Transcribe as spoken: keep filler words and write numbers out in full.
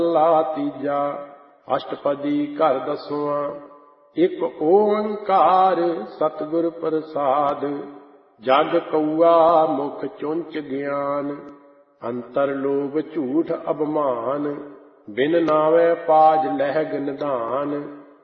ਮਹੱਲਾ ਤੀਜਾ। ਅਸ਼ਟਪਦੀ ਘਰ ਦਸਵਾਂ। ਇੱਕ ਓੰਕਾਰ ਸਤਿਗੁਰ ਪ੍ਰਸਾਦ, ਜਗ ਕਊਆ ਮੁਖ ਚੁੰਚ ਗਿਆਨ। ਅੰਤਰ ਲੋਭ ਝੂਠ ਅਭਮਾਨ, ਬਿਨ ਨਾਵੈ ਪਾਜ ਲਹਿਗ ਨਿਧਾਨ।